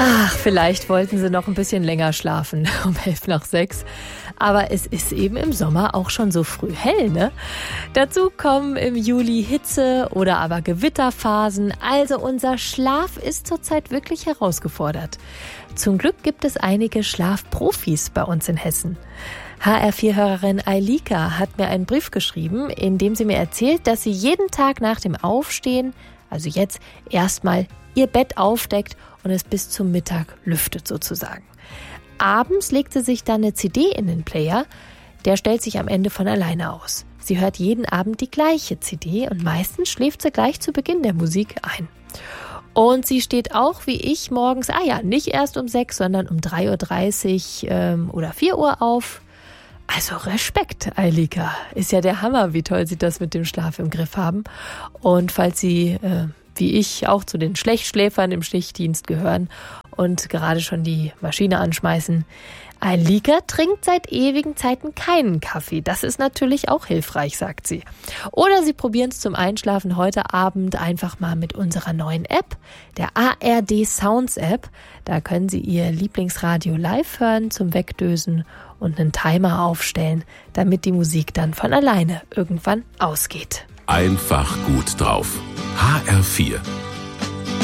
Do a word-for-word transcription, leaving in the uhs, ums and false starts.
Ach, vielleicht wollten sie noch ein bisschen länger schlafen, um elf nach sechs. Aber es ist eben im Sommer auch schon so früh hell, ne? Dazu kommen im Juli Hitze oder aber Gewitterphasen. Also unser Schlaf ist zurzeit wirklich herausgefordert. Zum Glück gibt es einige Schlafprofis bei uns in Hessen. H R vier Hörerin Eilika hat mir einen Brief geschrieben, in dem sie mir erzählt, dass sie jeden Tag nach dem Aufstehen, also jetzt erstmal ihr Bett aufdeckt und es bis zum Mittag lüftet sozusagen. Abends legt sie sich dann eine C D in den Player, der stellt sich am Ende von alleine aus. Sie hört jeden Abend die gleiche C D und meistens schläft sie gleich zu Beginn der Musik ein. Und sie steht auch wie ich morgens, ah ja, nicht erst um sechs, sondern um drei Uhr dreißig ähm, oder vier Uhr auf. Also Respekt, Eilika. Ist ja der Hammer, wie toll Sie das mit dem Schlaf im Griff haben. Und falls Sie, äh, wie ich, auch zu den Schlechtschläfern im Schichtdienst gehören und gerade schon die Maschine anschmeißen, Eilika trinkt seit ewigen Zeiten keinen Kaffee. Das ist natürlich auch hilfreich, sagt sie. Oder Sie probieren es zum Einschlafen heute Abend einfach mal mit unserer neuen App, der A R D Sounds App. Da können Sie Ihr Lieblingsradio live hören zum Wegdösen und einen Timer aufstellen, damit die Musik dann von alleine irgendwann ausgeht. Einfach gut drauf. H R vier